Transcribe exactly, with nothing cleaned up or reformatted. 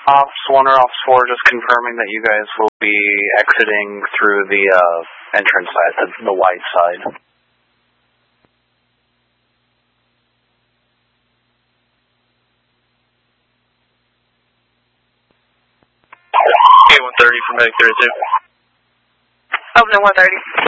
Ops one or Ops four, just confirming that you guys will be exiting through the uh, entrance side, the, the wide side. Okay, one thirty from Medic thirty-two. Open one thirty.